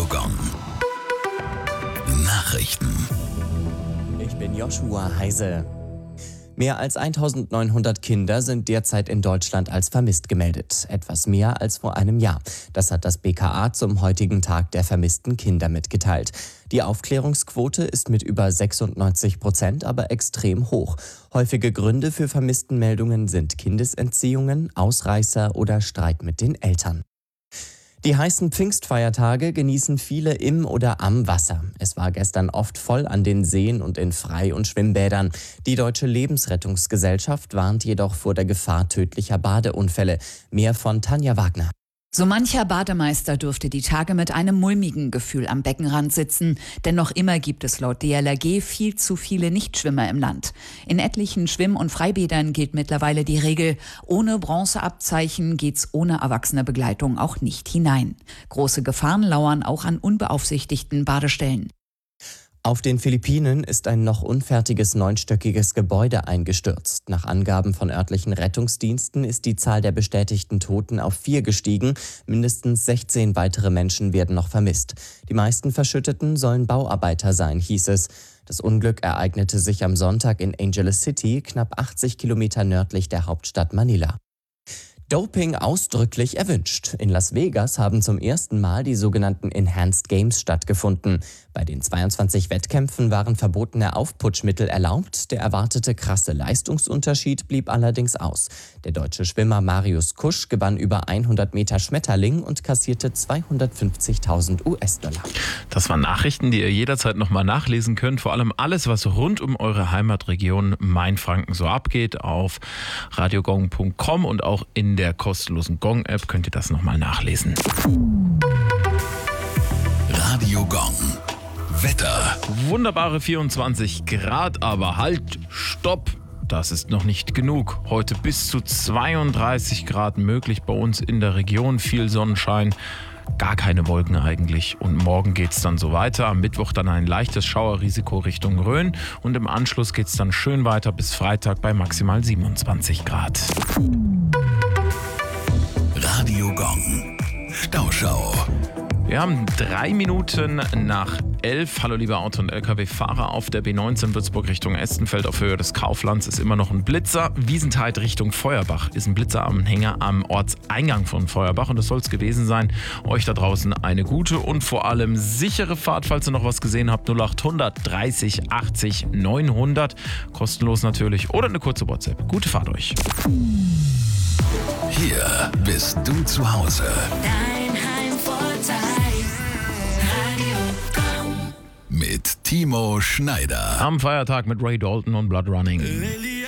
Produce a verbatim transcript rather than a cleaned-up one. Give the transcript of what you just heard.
Gong. Nachrichten. Ich bin Joshua Heise. Mehr als eintausendneunhundert Kinder sind derzeit in Deutschland als vermisst gemeldet. Etwas mehr als vor einem Jahr. Das hat das B K A zum heutigen Tag der vermissten Kinder mitgeteilt. Die Aufklärungsquote ist mit über sechsundneunzig Prozent aber extrem hoch. Häufige Gründe für Vermisstenmeldungen sind Kindesentziehungen, Ausreißer oder Streit mit den Eltern. Die heißen Pfingstfeiertage genießen viele im oder am Wasser. Es war gestern oft voll an den Seen und in Frei- und Schwimmbädern. Die Deutsche Lebensrettungsgesellschaft warnt jedoch vor der Gefahr tödlicher Badeunfälle. Mehr von Tanja Wagner. So mancher Bademeister dürfte die Tage mit einem mulmigen Gefühl am Beckenrand sitzen. Denn noch immer gibt es laut D L R G viel zu viele Nichtschwimmer im Land. In etlichen Schwimm- und Freibädern gilt mittlerweile die Regel, ohne Bronzeabzeichen geht's ohne erwachsene Begleitung auch nicht hinein. Große Gefahren lauern auch an unbeaufsichtigten Badestellen. Auf den Philippinen ist ein noch unfertiges neunstöckiges Gebäude eingestürzt. Nach Angaben von örtlichen Rettungsdiensten ist die Zahl der bestätigten Toten auf vier gestiegen. Mindestens sechzehn weitere Menschen werden noch vermisst. Die meisten Verschütteten sollen Bauarbeiter sein, hieß es. Das Unglück ereignete sich am Sonntag in Angeles City, knapp achtzig Kilometer nördlich der Hauptstadt Manila. Doping ausdrücklich erwünscht. In Las Vegas haben zum ersten Mal die sogenannten Enhanced Games stattgefunden. Bei den zweiundzwanzig Wettkämpfen waren verbotene Aufputschmittel erlaubt. Der erwartete krasse Leistungsunterschied blieb allerdings aus. Der deutsche Schwimmer Marius Kusch gewann über hundert Meter Schmetterling und kassierte zweihundertfünfzigtausend U S-Dollar. Das waren Nachrichten, die ihr jederzeit nochmal nachlesen könnt. Vor allem alles, was rund um eure Heimatregion Mainfranken so abgeht, auf radiogong punkt com und auch in der kostenlosen Gong-App könnt ihr das nochmal nachlesen. Radio Gong. Wetter. Wunderbare vierundzwanzig Grad, aber halt, stopp! Das ist noch nicht genug. Heute bis zu zweiunddreißig Grad möglich bei uns in der Region. Viel Sonnenschein, gar keine Wolken eigentlich. Und morgen geht es dann so weiter. Am Mittwoch dann ein leichtes Schauerrisiko Richtung Rhön. Und im Anschluss geht es dann schön weiter bis Freitag bei maximal siebenundzwanzig Grad. Radio Gong. Stauschau. Wir haben drei Minuten nach elf. Hallo liebe Auto- und L K W-Fahrer. Auf der B neunzehn Würzburg Richtung Estenfeld auf Höhe des Kauflands ist immer noch ein Blitzer. Wiesenthal Richtung Feuerbach ist ein Blitzeranhänger am Ortseingang von Feuerbach. Und das soll es gewesen sein. Euch da draußen eine gute und vor allem sichere Fahrt, falls ihr noch was gesehen habt. null achthundert dreißig achtzig neunhundert. Kostenlos natürlich. Oder eine kurze WhatsApp. Gute Fahrt euch. Hier bist du zu Hause. Dein Heimvorteil. Radio Gong. Mit Timo Schneider. Am Feiertag mit Ray Dalton und Blood Running.